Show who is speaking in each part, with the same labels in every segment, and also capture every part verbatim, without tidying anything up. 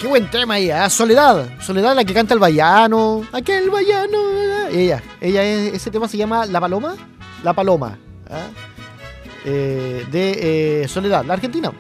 Speaker 1: buen tema ahí, ¿eh? Soledad. Soledad, la que canta el Bayano. Aquel Bayano. Ella, ella es, ese tema se llama La Paloma. La Paloma. ¿Eh? Eh, de eh, Soledad, la argentina.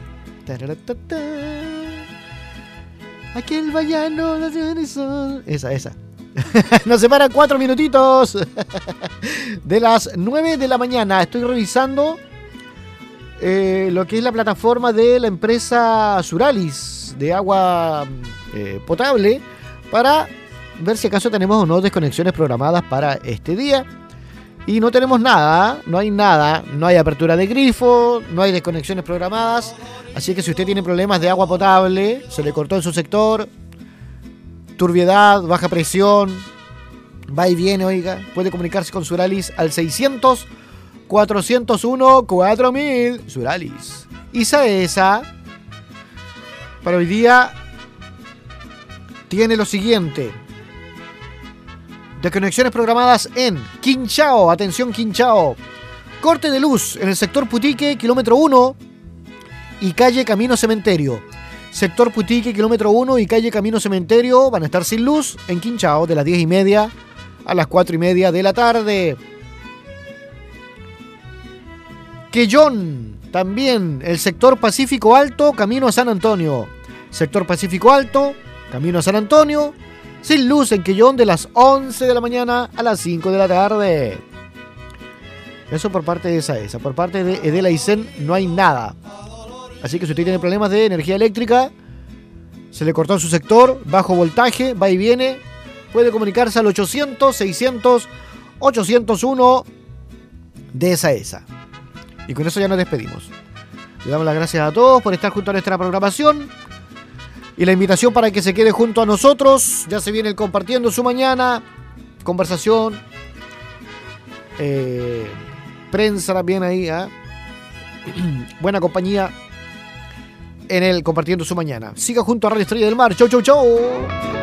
Speaker 1: Aquel Bayano. Esa, esa. Nos separan cuatro minutitos de las nueve de la mañana. Estoy revisando eh, lo que es la plataforma de la empresa Suralis de agua eh, potable para ver si acaso tenemos o no desconexiones programadas para este día. Y no tenemos nada, no hay nada, no hay apertura de grifo, no hay desconexiones programadas. Así que si usted tiene problemas de agua potable, se le cortó en su sector, turbiedad, baja presión, va y viene, oiga, puede comunicarse con Suralis al seiscientos, cuatrocientos uno, cuatro mil. Suralis. Y Saesa, para hoy día, tiene lo siguiente. Desconexiones programadas en Quinchao. Atención, Quinchao. Corte de luz en el sector Putique, kilómetro uno y calle Camino Cementerio. Sector Putique, kilómetro uno y calle Camino Cementerio van a estar sin luz en Quinchao de las diez y media a las cuatro y media de la tarde. Quellón, también el sector Pacífico Alto, camino a San Antonio. Sector Pacífico Alto, camino a San Antonio, sin luz en Quellón de las once de la mañana a las cinco de la tarde. Eso por parte de esa esa. Por parte de Edel Aicén no hay nada. Así que si usted tiene problemas de energía eléctrica, se le cortó en su sector, bajo voltaje, va y viene, puede comunicarse al ochocientos, seiscientos, ochocientos uno de esa esa. Y con eso ya nos despedimos. Le damos las gracias a todos por estar junto a nuestra programación. Y la invitación para que se quede junto a nosotros. Ya se viene el Compartiendo su Mañana. Conversación. Eh, prensa también ahí. ¿eh? Buena compañía en el Compartiendo su Mañana. Siga junto a Radio Estrella del Mar. Chau, chau, chau.